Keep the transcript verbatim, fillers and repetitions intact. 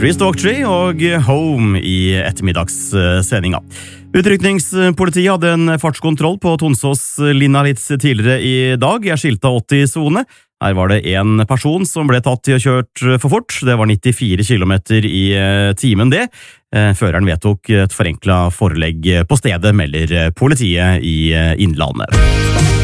Chris Daughtry og Home i ettermiddagssendinga. Utrykningspolitiet hadde en fartskontroll på Tonsås-linja litt tidligere i dag. Jeg skilta åtti-sone. Her var det en person som ble tatt i å kjørt for fort. Det var nittifire kilometer i timen det. Føreren vedtok et forenklet forelegg på stedet, melder politiet i Innlandet.